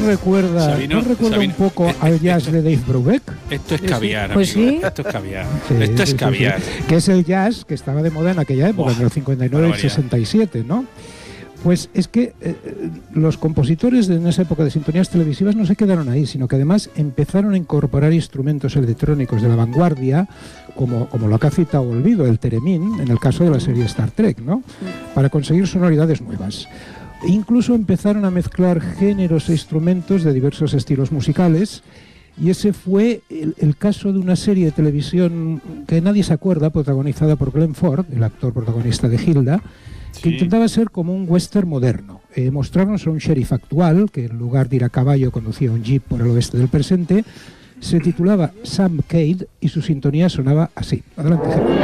recuerda, Sabino, un poco al jazz de Dave Brubeck? Esto es caviar, Pues amigo. sí. Esto es caviar. Sí, Esto es sí, caviar. sí. Que es el jazz que estaba de moda en aquella época, Buah, en el 59 y el barbaridad. 67, ¿no? Pues es que los compositores en esa época de sintonías televisivas no se quedaron ahí, sino que además empezaron a incorporar instrumentos electrónicos de la vanguardia, como lo que ha citado Olvido, el Theremin, en el caso de la serie Star Trek, ¿no? Para conseguir sonoridades nuevas. Incluso empezaron a mezclar géneros e instrumentos de diversos estilos musicales, y ese fue el caso de una serie de televisión que nadie se acuerda, protagonizada por Glenn Ford, el actor protagonista de Hilda, que intentaba ser como un western moderno. Mostrarnos a un sheriff actual, que en lugar de ir a caballo conducía un jeep por el oeste del presente. Se titulaba Sam Cade y su sintonía sonaba así. Adelante, Germán.